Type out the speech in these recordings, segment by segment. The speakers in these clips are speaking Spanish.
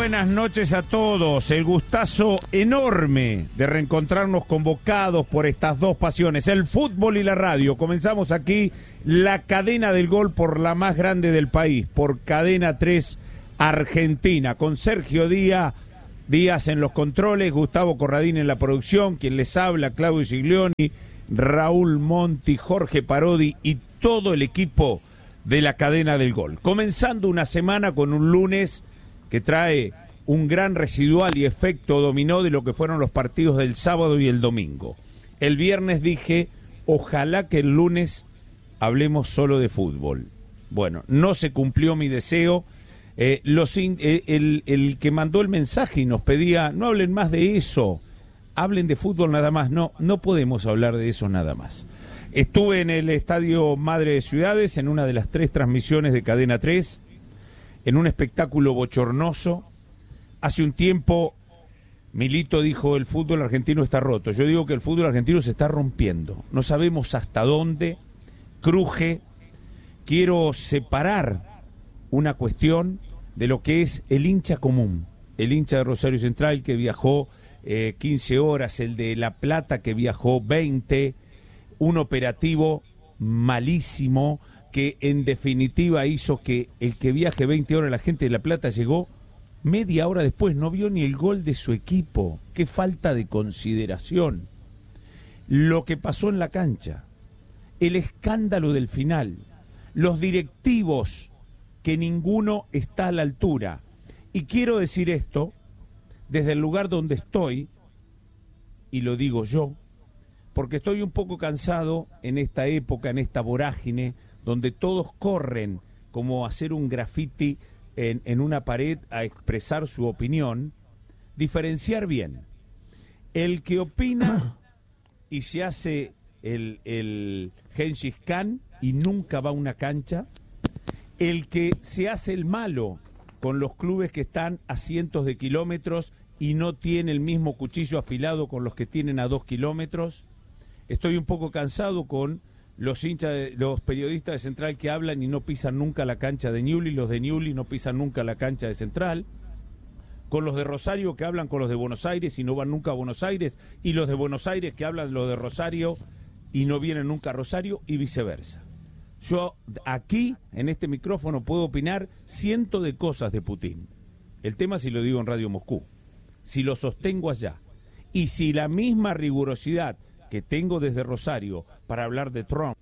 buenas noches a todos. El gustazo enorme de reencontrarnos convocados por estas dos pasiones, el fútbol y la radio. Comenzamos aquí la cadena del gol por la más grande del país, por Cadena 3 Argentina, con Sergio Díaz en los controles, Gustavo Corradín en la producción, quien les habla, Claudio Giglioni, Raúl Monti, Jorge Parodi y todo el equipo de la cadena del gol. Comenzando una semana con un lunes que trae un gran residual y efecto dominó de lo que fueron los partidos del sábado y el domingo. El viernes dije, ojalá que el lunes hablemos solo de fútbol. Bueno, no se cumplió mi deseo. El que mandó el mensaje y nos pedía, no hablen más de eso, hablen de fútbol nada más. No podemos hablar de eso nada más. Estuve en el Estadio Madre de Ciudades, en una de las 3 transmisiones de Cadena 3, en un espectáculo bochornoso. Hace un tiempo Milito dijo, el fútbol argentino está roto. Yo digo que el fútbol argentino se está rompiendo. No sabemos hasta dónde cruje. Quiero separar una cuestión de lo que es el hincha común. El hincha de Rosario Central que viajó 15 horas, el de La Plata que viajó 20, un operativo malísimo que en definitiva hizo que el que viaje 20 horas, la gente de La Plata llegó media hora después, no vio ni el gol de su equipo. Qué falta de consideración. Lo que pasó en la cancha, el escándalo del final, los directivos que ninguno está a la altura. Y quiero decir esto desde el lugar donde estoy, y lo digo yo, porque estoy un poco cansado en esta época, en esta vorágine, donde todos corren como hacer un graffiti en una pared a expresar su opinión. Diferenciar bien. El que opina y se hace el Gengis Khan y nunca va a una cancha. El que se hace el malo con los clubes que están a cientos de kilómetros y no tiene el mismo cuchillo afilado con los que tienen a 2 kilómetros. Estoy un poco cansado con los hinchas, los periodistas de Central que hablan y no pisan nunca la cancha de Newell's, los de Newell's no pisan nunca la cancha de Central, con los de Rosario que hablan con los de Buenos Aires y no van nunca a Buenos Aires, y los de Buenos Aires que hablan los de Rosario y no vienen nunca a Rosario, y viceversa. Yo aquí, en este micrófono, puedo opinar cientos de cosas de Putin. El tema si lo digo en Radio Moscú, si lo sostengo allá, y si la misma rigurosidad que tengo desde Rosario para hablar de Trump,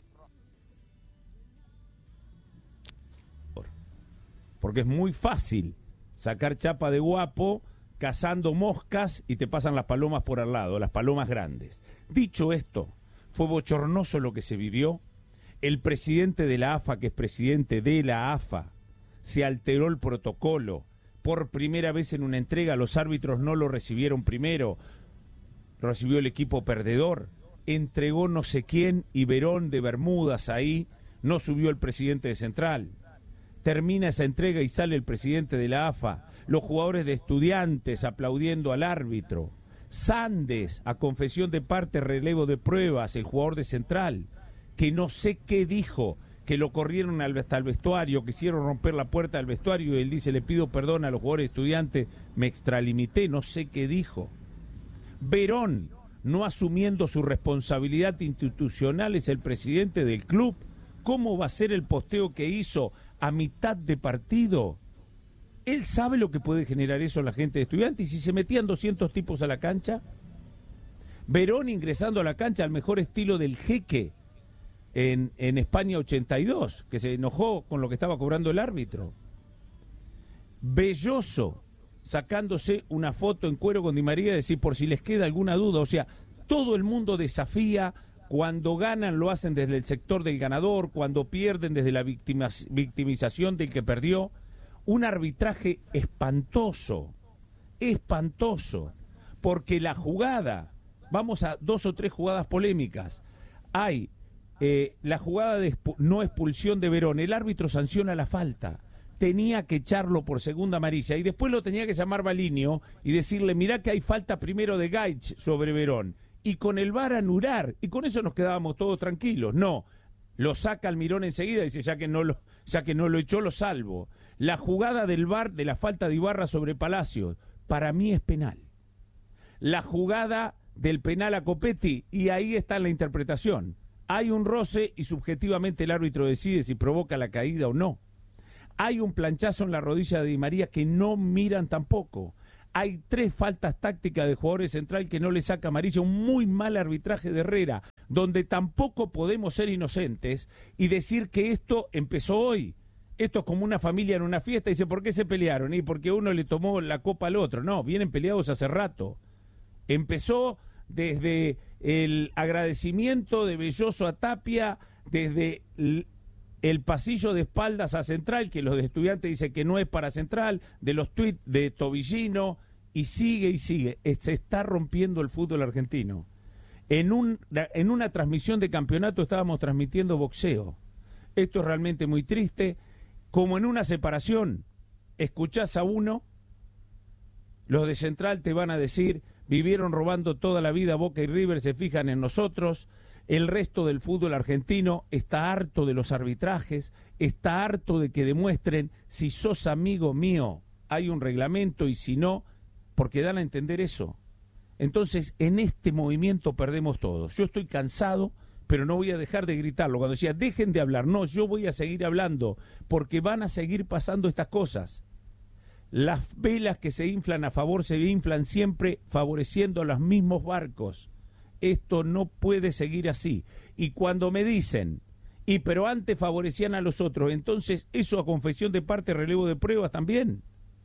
porque es muy fácil sacar chapa de guapo cazando moscas y te pasan las palomas por al lado, las palomas grandes. Dicho esto, fue bochornoso lo que se vivió. El presidente de la AFA, que es presidente de la AFA, se alteró el protocolo. Por primera vez en una entrega, los árbitros no lo recibieron primero, recibió el equipo perdedor. Entregó no sé quién y Verón de Bermudas ahí, no subió el presidente de Central. Termina esa entrega y sale el presidente de la AFA, los jugadores de Estudiantes aplaudiendo al árbitro. Sandes, a confesión de parte, relevo de pruebas, el jugador de Central, que no sé qué dijo, que lo corrieron hasta el vestuario, quisieron romper la puerta del vestuario y él dice, le pido perdón a los jugadores de Estudiantes, me extralimité, no sé qué dijo. Verón, no asumiendo su responsabilidad institucional, es el presidente del club. ¿Cómo va a ser el posteo que hizo a mitad de partido? Él sabe lo que puede generar eso a la gente de Estudiantes. Y si se metían 200 tipos a la cancha, Verón ingresando a la cancha al mejor estilo del Jeque en España 82, que se enojó con lo que estaba cobrando el árbitro. Belloso sacándose una foto en cuero con Di María, decir por si les queda alguna duda. O sea, todo el mundo desafía. Cuando ganan lo hacen desde el sector del ganador, cuando pierden desde la victimización del que perdió. Un arbitraje espantoso, porque la jugada, vamos a 2 o 3 jugadas polémicas. Hay la jugada de no expulsión de Verón, el árbitro sanciona la falta. Tenía que echarlo por segunda amarilla y después lo tenía que llamar Balinio y decirle, mirá que hay falta primero de Gaich sobre Verón, y con el VAR anular, y con eso nos quedábamos todos tranquilos. No, Lo saca Almirón enseguida, dice, ya que no lo echó, lo salvo. La jugada del VAR de la falta de Ibarra sobre Palacios, para mí es penal. La jugada del penal a Copetti, y ahí está la interpretación. Hay un roce y subjetivamente el árbitro decide si provoca la caída o no. Hay un planchazo en la rodilla de Di María que no miran tampoco. Hay 3 faltas tácticas de jugadores central que no le saca amarilla, un muy mal arbitraje de Herrera, donde tampoco podemos ser inocentes y decir que esto empezó hoy. Esto es como una familia en una fiesta y dice, ¿por qué se pelearon? Y porque uno le tomó la copa al otro. No, vienen peleados hace rato. Empezó desde el agradecimiento de Belloso a Tapia, desde el pasillo de espaldas a Central, que los de Estudiantes dicen que no es para Central, de los tuits de Tobillino, y sigue. Se está rompiendo el fútbol argentino. En una transmisión de campeonato estábamos transmitiendo boxeo. Esto es realmente muy triste. Como en una separación, escuchás a uno, los de Central te van a decir, vivieron robando toda la vida, Boca y River se fijan en nosotros. El resto del fútbol argentino está harto de los arbitrajes, está harto de que demuestren si sos amigo mío, hay un reglamento, y si no, porque dan a entender eso. Entonces, en este movimiento perdemos todos. Yo estoy cansado, pero no voy a dejar de gritarlo. Cuando decía, dejen de hablar, no, yo voy a seguir hablando, porque van a seguir pasando estas cosas. Las velas que se inflan a favor se inflan siempre favoreciendo a los mismos barcos. Esto no puede seguir así. Y cuando me dicen, pero antes favorecían a los otros, entonces eso a confesión de parte, relevo de pruebas también.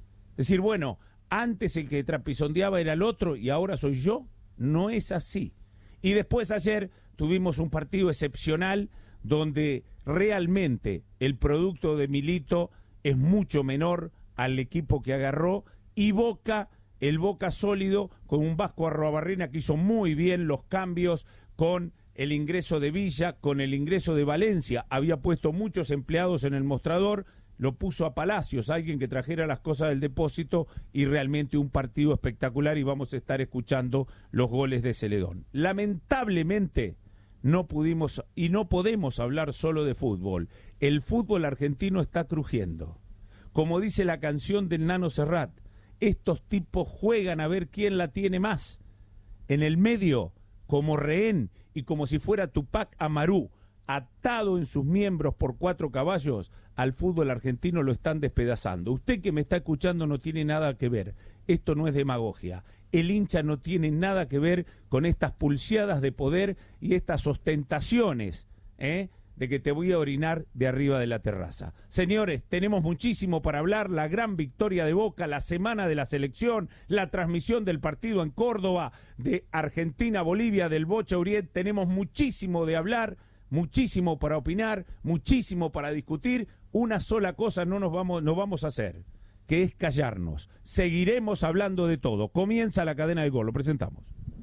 Es decir, bueno, antes el que trapisondeaba era el otro y ahora soy yo. No es así. Y después ayer tuvimos un partido excepcional donde realmente el producto de Milito es mucho menor al equipo que agarró, y Boca, el Boca sólido, con un Vasco Arruabarrena que hizo muy bien los cambios con el ingreso de Villa, con el ingreso de Valencia. Había puesto muchos empleados en el mostrador, lo puso a Palacios, alguien que trajera las cosas del depósito, y realmente un partido espectacular, y vamos a estar escuchando los goles de Celedón. Lamentablemente no pudimos y no podemos hablar solo de fútbol. El fútbol argentino está crujiendo. Como dice la canción del Nano Serrat, estos tipos juegan a ver quién la tiene más. En el medio, como rehén y como si fuera Tupac Amaru, atado en sus miembros por 4 caballos, al fútbol argentino lo están despedazando. Usted que me está escuchando no tiene nada que ver. Esto no es demagogia. El hincha no tiene nada que ver con estas pulseadas de poder y estas ostentaciones, de que te voy a orinar de arriba de la terraza. Señores, tenemos muchísimo para hablar. La gran victoria de Boca, la semana de la selección, la transmisión del partido en Córdoba, de Argentina-Bolivia, del Bocha Uriet. Tenemos muchísimo de hablar, muchísimo para opinar, muchísimo para discutir. Una sola cosa no vamos a hacer, que es callarnos. Seguiremos hablando de todo. Comienza la cadena de gol. Lo presentamos.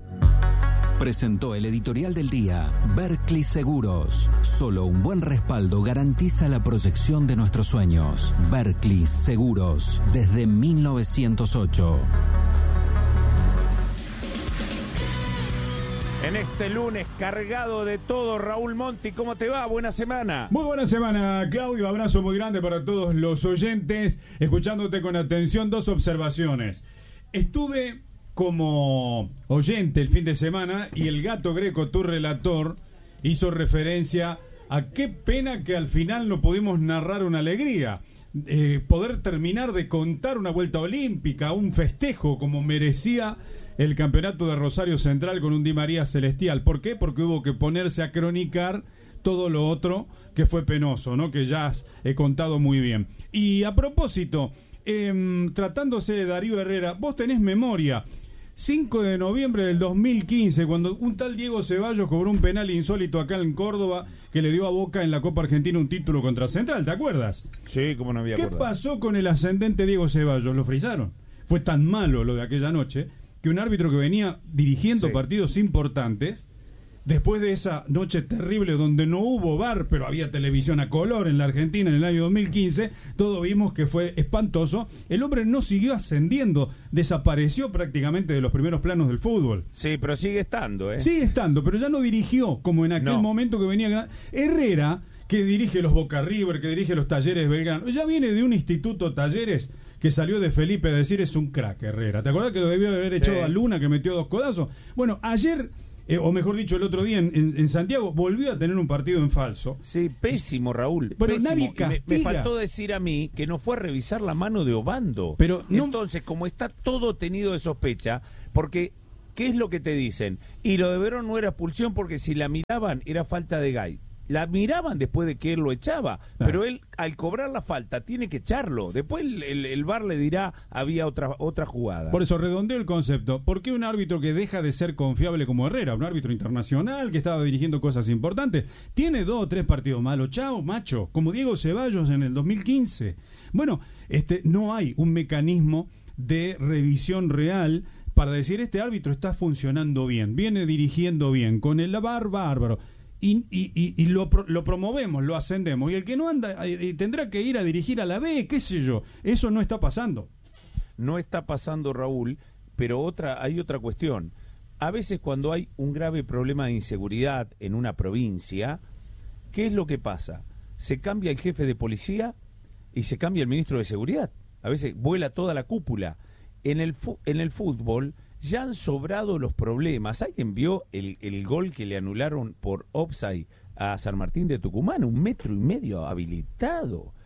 Presentó el editorial del día Berkley Seguros. Solo un buen respaldo garantiza la proyección de nuestros sueños. Berkley Seguros, desde 1908. En este lunes cargado de todo, Raúl Monti, ¿cómo te va? Buena semana. Muy buena semana, Claudio. Abrazo muy grande para todos los oyentes. Escuchándote con atención, 2 observaciones. Estuve como oyente el fin de semana y el Gato Greco, tu relator, hizo referencia a qué pena que al final no pudimos narrar una alegría, poder terminar de contar una vuelta olímpica, un festejo como merecía el campeonato de Rosario Central con un Di María celestial. ¿Por qué? Porque hubo que ponerse a cronicar todo lo otro que fue penoso, ¿no? Que ya he contado muy bien. Y a propósito, tratándose de Darío Herrera, vos tenés memoria. 5 de noviembre del 2015, cuando un tal Diego Ceballos cobró un penal insólito acá en Córdoba que le dio a Boca en la Copa Argentina un título contra Central, ¿te acuerdas? Sí, cómo no había acordado. ¿Qué pasó con el ascendente Diego Ceballos? Lo frizaron. Fue tan malo lo de aquella noche que un árbitro que venía dirigiendo partidos importantes después de esa noche terrible donde no hubo VAR, pero había televisión a color en la Argentina en el año 2015, todos vimos que fue espantoso. El hombre no siguió ascendiendo, desapareció prácticamente de los primeros planos del fútbol. Sí, pero sigue estando, ¿eh? Sigue estando, pero ya no dirigió como en aquel momento que venía Herrera, que dirige los Boca River, que dirige los Talleres Belgrano. Ya viene de un instituto Talleres que salió de Felipe a decir es un crack Herrera. ¿Te acordás que lo debió haber echado a Luna, que metió 2 codazos? Bueno, ayer... o mejor dicho, el otro día en Santiago volvió a tener un partido en falso. Sí, pésimo, Raúl. Pero pésimo. nadie castiga. Me faltó decir a mí que no fue a revisar la mano de Obando. Pero no... Entonces, como está todo tenido de sospecha, porque, ¿qué es lo que te dicen? Y lo de Verón no era expulsión porque si la miraban era falta de Gay. La miraban después de que él lo echaba, pero él al cobrar la falta tiene que echarlo. Después el VAR le dirá había otra jugada. Por eso redondeo el concepto. ¿Por qué un árbitro que deja de ser confiable como Herrera, un árbitro internacional que estaba dirigiendo cosas importantes, tiene 2 o 3 partidos malos? Chao, macho, como Diego Ceballos en el 2015. Bueno, no hay un mecanismo de revisión real para decir este árbitro está funcionando bien, viene dirigiendo bien, con el VAR bárbaro. Y lo promovemos, lo ascendemos, y el que no anda tendrá que ir a dirigir a la B, qué sé yo. Eso no está pasando. No está pasando, Raúl, pero hay otra cuestión. A veces cuando hay un grave problema de inseguridad en una provincia, ¿qué es lo que pasa? Se cambia el jefe de policía y se cambia el ministro de seguridad. A veces vuela toda la cúpula. En el fútbol ya han sobrado los problemas. ¿Alguien vio el gol que le anularon por offside a San Martín de Tucumán? 1,5 metros habilitado.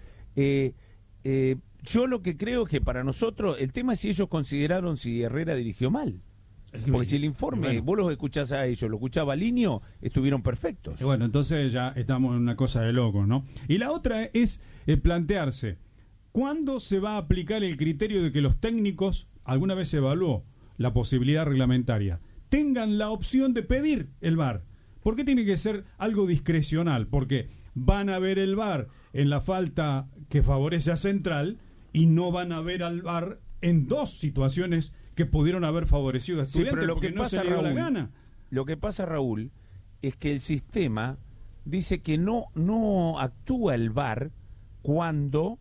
Yo lo que creo es que para nosotros, el tema es si ellos consideraron si Herrera dirigió mal. Porque si el informe, vos los escuchás a ellos, lo escuchaba Liño, estuvieron perfectos. Bueno, entonces ya estamos en una cosa de locos, ¿no? Y la otra es plantearse, ¿cuándo se va a aplicar el criterio de que los técnicos, alguna vez se evaluó la posibilidad reglamentaria, tengan la opción de pedir el VAR? ¿Por qué tiene que ser algo discrecional? Porque van a ver el VAR en la falta que favorece a Central y no van a ver al VAR en 2 situaciones que pudieron haber favorecido a Estudiantes, pero porque no se le dio la gana. Lo que pasa, Raúl, es que el sistema dice que no actúa el VAR cuando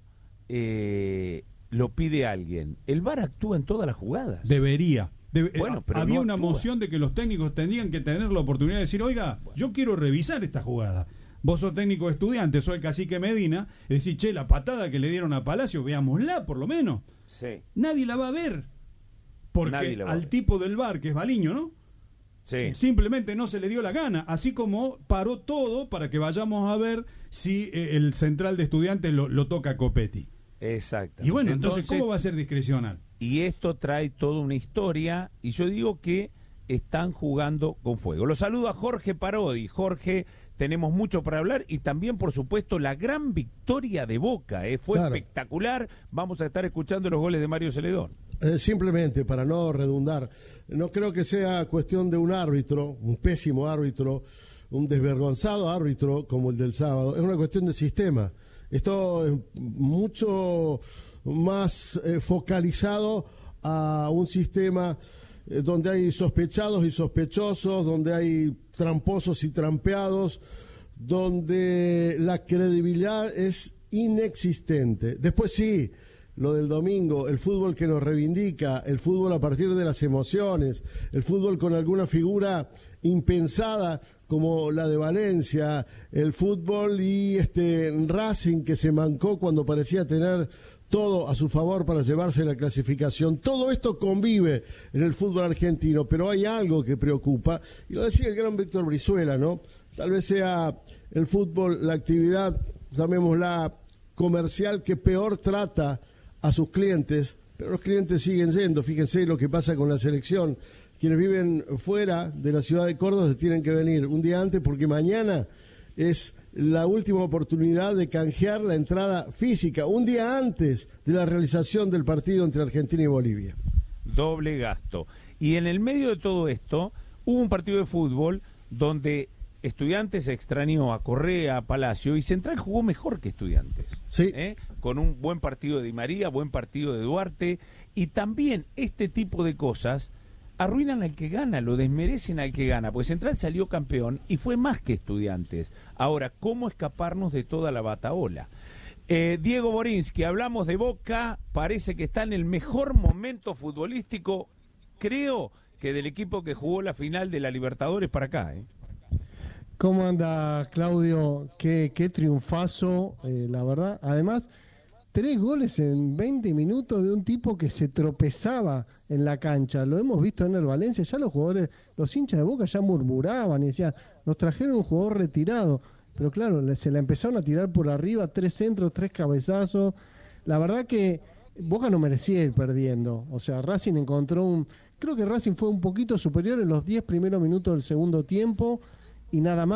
lo pide alguien. El VAR actúa en todas las jugadas. Debería. Bueno, pero había no una actúa. moción de que los técnicos tendrían que tener la oportunidad de decir, oiga, yo quiero revisar esta jugada. Vos sos técnico de Estudiantes, soy el Cacique Medina, decís, che, la patada que le dieron a Palacio, veámosla por lo menos. Sí. Nadie la va a ver. Porque al tipo del VAR, que es Baliño, ¿no? Sí. Simplemente no se le dio la gana, así como paró todo para que vayamos a ver si el central de Estudiantes lo toca Copetti. Exacto. Y bueno, entonces, ¿cómo va a ser discrecional? Y esto trae toda una historia, y yo digo que están jugando con fuego. Lo saludo a Jorge Parodi. Jorge, tenemos mucho para hablar, y también, por supuesto, la gran victoria de Boca. Fue espectacular. Vamos a estar escuchando los goles de Mario Celedón. Simplemente, para no redundar, no creo que sea cuestión de un árbitro, un pésimo árbitro, un desvergonzado árbitro como el del sábado. Es una cuestión de sistema. Esto es mucho más focalizado a un sistema donde hay sospechados y sospechosos, donde hay tramposos y trampeados, donde la credibilidad es inexistente. Después sí, lo del domingo, el fútbol que nos reivindica, el fútbol a partir de las emociones, el fútbol con alguna figura impensada como la de Valencia, el fútbol y Racing que se mancó cuando parecía tener todo a su favor para llevarse la clasificación. Todo esto convive en el fútbol argentino, pero hay algo que preocupa, y lo decía el gran Víctor Brizuela, ¿no? Tal vez sea el fútbol la actividad, llamémosla comercial, que peor trata a sus clientes, pero los clientes siguen yendo. Fíjense lo que pasa con la selección. Quienes viven fuera de la ciudad de Córdoba se tienen que venir un día antes, porque mañana es la última oportunidad de canjear la entrada física, un día antes de la realización del partido entre Argentina y Bolivia. Doble gasto. Y en el medio de todo esto, hubo un partido de fútbol donde Estudiantes extrañó a Correa, a Palacio, y Central jugó mejor que Estudiantes. Sí. Con un buen partido de Di María, buen partido de Duarte, y también este tipo de cosas arruinan al que gana, lo desmerecen al que gana, pues Central salió campeón y fue más que Estudiantes. Ahora, ¿cómo escaparnos de toda la batahola? Diego Borinsky, hablamos de Boca, parece que está en el mejor momento futbolístico, creo que del equipo que jugó la final de la Libertadores para acá. ¿Cómo anda, Claudio? Qué triunfazo, la verdad. Además, 3 goles en 20 minutos de un tipo que se tropezaba en la cancha. Lo hemos visto en el Valencia, ya los jugadores, los hinchas de Boca ya murmuraban y decían, nos trajeron un jugador retirado. Pero claro, se la empezaron a tirar por arriba, 3 centros, 3 cabezazos. La verdad que Boca no merecía ir perdiendo. O sea, Racing encontró creo que Racing fue un poquito superior en los 10 primeros minutos del segundo tiempo y nada más.